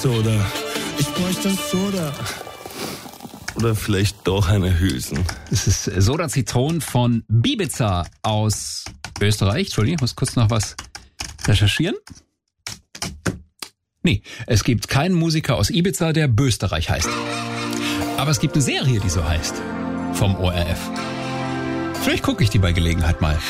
Soda. Ich bräuchte Soda. Oder vielleicht doch eine Hülsen. Es ist Soda Zitron von Bibiza aus Österreich. Entschuldigung, ich muss kurz noch was recherchieren. Nee, es gibt keinen Musiker aus Ibiza, der Bösterreich heißt. Aber es gibt eine Serie, die so heißt. Vom ORF. Vielleicht gucke ich die bei Gelegenheit mal.